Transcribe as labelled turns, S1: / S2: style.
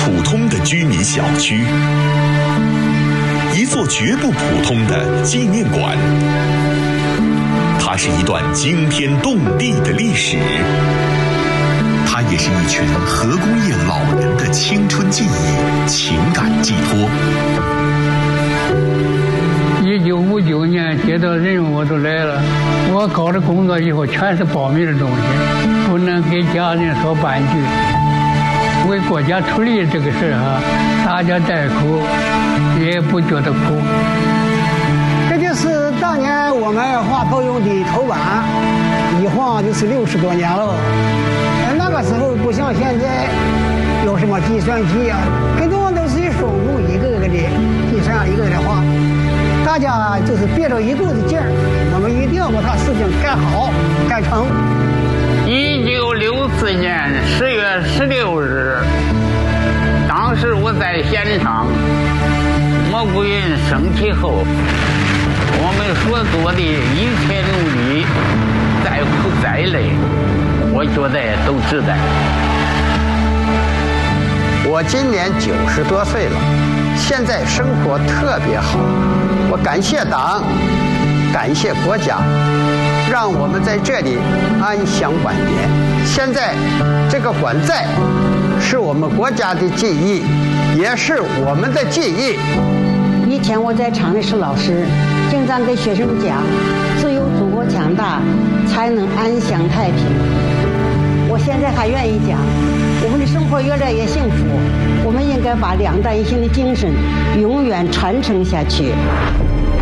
S1: 普通的居民小区，一座绝不普通的纪念馆。它是一段惊天动地的历史，它也是一群核工业老人的青春记忆、情感寄托。
S2: 1959年接到任务我就来了，我搞的工作以后全是保密的东西，不能给家人说半句。为国家出力这个事大家带苦也不觉得苦。
S3: 这就是当年我们华陶用的头板，一晃就是60多年了。那个时候不像现在有什么计算机啊，很多都是手工一个个的计算，一个的话，大家就是憋着一肚子劲儿，我们一定要把它事情干好干成。
S4: 1964年10月16日，当时我在现场，蘑菇云升起后，我们所做的一切努力，再苦再累，我觉得都值得。
S5: 我今年90多岁了，现在生活特别好，我感谢党，感谢国家，让我们在这里安享晚年。现在这个馆在，是我们国家的记忆，也是我们的记忆。
S6: 以前我在厂里是老师，经常给学生讲，只有祖国强大，才能安享太平。我现在还愿意讲，我们的生活越来越幸福，我们应该把2弹一星的精神永远传承下去。